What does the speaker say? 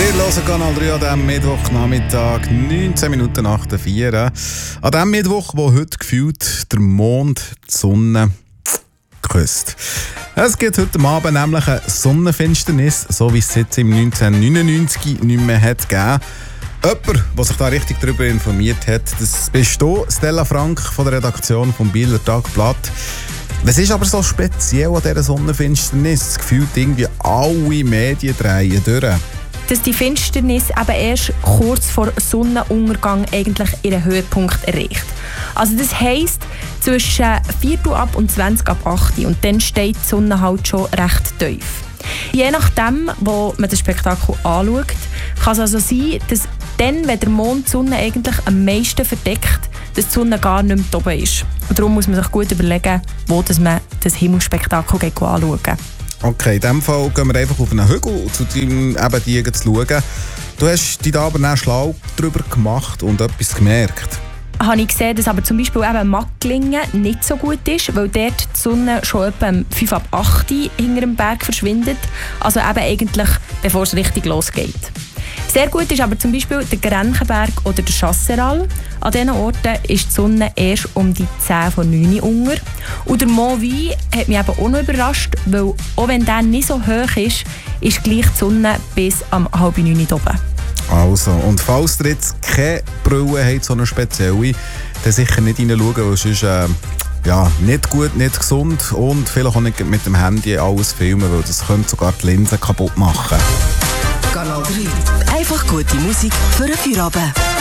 Wir hören Kanal 3 an diesem Mittwochnachmittag, 19 Minuten nach der 4. An diesem Mittwoch, wo heute gefühlt der Mond die Sonne küsst. Es gibt heute Abend nämlich eine Sonnenfinsternis, so wie es jetzt im 1999 nicht mehr hat gegeben. Jemand, der sich da richtig darüber informiert hat, das bist du, Stella Frank von der Redaktion vom Bieler Tagblatt. Was ist aber so speziell an dieser Sonnenfinsternis? Gefühlt irgendwie alle Medien drehen durch. Dass die Finsternis eben erst kurz vor Sonnenuntergang eigentlich ihren Höhepunkt erreicht. Also das heisst, zwischen 4 ab und 20 ab 8 und dann steht die Sonne halt schon recht tief. Je nachdem, wo man das Spektakel anschaut, kann es also sein, dass dann, wenn der Mond die Sonne eigentlich am meisten verdeckt, dass die Sonne gar nicht mehr oben ist. Und darum muss man sich gut überlegen, wo man das Himmelsspektakel anschauen kann. Okay, in diesem Fall gehen wir einfach auf einen Hügel, zu deinem eben zu schauen. Du hast dich da aber dann schlau darüber gemacht und etwas gemerkt. Habe ich gesehen, dass aber zum Beispiel eben Magglingen nicht so gut ist, weil dort die Sonne schon etwa um 5 ab 8 hinter dem Berg verschwindet. Also eben eigentlich, bevor es richtig losgeht. Sehr gut ist aber zum Beispiel der Grenchenberg oder der Chasseral. An diesen Orten ist die Sonne erst um die 10 vor 9 Uhr unter. Und der Mont Vuy hat mich eben auch noch überrascht, weil auch wenn der nicht so hoch ist, ist gleich die Sonne bis um 8:30 oben. Also, und falls ihr jetzt keine Brille habt, so eine spezielle, dann sicher nicht reinschauen, weil es ist nicht gut, nicht gesund und vielleicht auch nicht mit dem Handy alles filmen, weil das könnte sogar die Linsen kaputt machen. Kanal 3. Einfach gute Musik für einen Feierabend.